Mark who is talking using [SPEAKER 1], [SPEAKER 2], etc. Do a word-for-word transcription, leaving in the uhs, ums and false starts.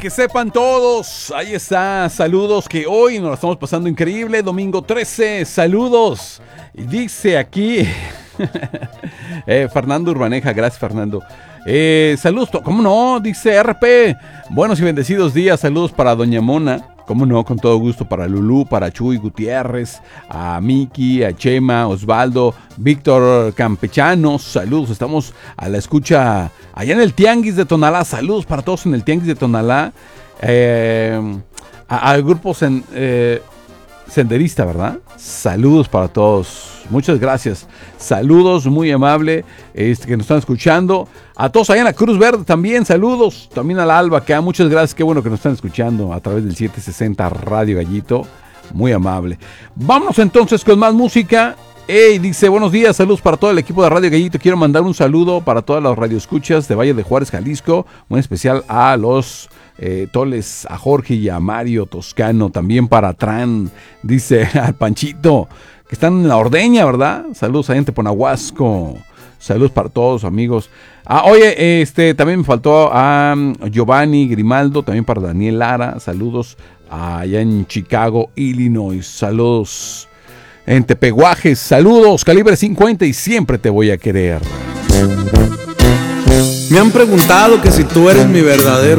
[SPEAKER 1] Que sepan todos, ahí está, saludos, que hoy nos la estamos pasando increíble, domingo trece, saludos. Y dice aquí, eh, Fernando Urbaneja, gracias Fernando. Eh, saludos, ¿cómo no? Dice R P, buenos y bendecidos días, saludos para Doña Mona. Cómo no, con todo gusto para Lulú, para Chuy Gutiérrez, a Miki, a Chema, Osvaldo, Víctor Campechano, saludos, estamos a la escucha allá en el Tianguis de Tonalá, saludos para todos en el Tianguis de Tonalá, eh, al grupo sen, eh, senderista, ¿verdad? Saludos para todos. Muchas gracias. Saludos, muy amable, este, que nos están escuchando. A todos allá en la Cruz Verde también, saludos. También a la Alba, que a muchas gracias. Qué bueno que nos están escuchando a través del setecientos sesenta Radio Gallito. Muy amable. Vámonos entonces con más música. Hey, dice, buenos días, saludos para todo el equipo de Radio Gallito. Quiero mandar un saludo para todas las radioescuchas de Valle de Juárez, Jalisco. Muy especial a los eh, Toles, a Jorge y a Mario Toscano. También para Tran, dice al Panchito, que están en la ordeña, ¿verdad? Saludos a gente Ponahuasco. Saludos para todos, amigos. Ah, oye, este también me faltó a um, Giovanni Grimaldo, también para Daniel Lara. Saludos allá en Chicago, Illinois. Saludos en Tepehuajes. Saludos, Calibre cincuenta y siempre te voy a querer.
[SPEAKER 2] Me han preguntado que si tú eres mi verdadero